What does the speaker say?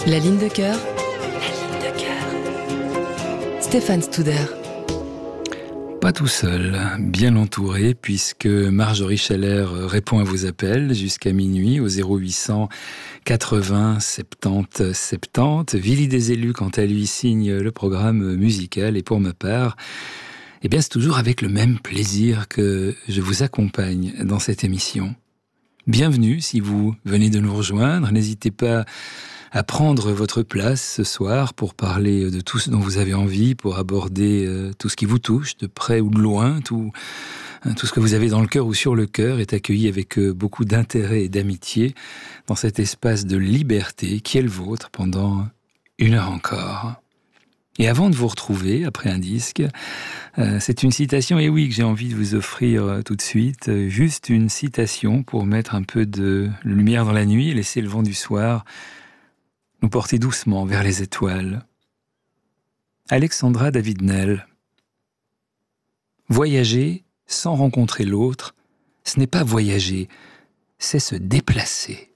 La ligne de cœur. La ligne de cœur. Stéphane Studer. Pas tout seul, bien entouré, puisque Marjorie Scheller répond à vos appels jusqu'à minuit au 0800 80 70 70. Willy des Élus, quant à lui, signe le programme musical. Et pour ma part, c'est toujours avec le même plaisir que je vous accompagne dans cette émission. Bienvenue si vous venez de nous rejoindre. N'hésitez pas à prendre votre place ce soir pour parler de tout ce dont vous avez envie, pour aborder tout ce qui vous touche, de près ou de loin, tout ce que vous avez dans le cœur ou sur le cœur est accueilli avec beaucoup d'intérêt et d'amitié dans cet espace de liberté qui est le vôtre pendant 1 heure encore. Et avant de vous retrouver, après un disque, c'est une citation, et oui, que j'ai envie de vous offrir tout de suite, juste une citation pour mettre un peu de lumière dans la nuit et laisser le vent du soir nous porter doucement vers les étoiles. Alexandra David-Nel. Voyager sans rencontrer l'autre, ce n'est pas voyager, c'est se déplacer.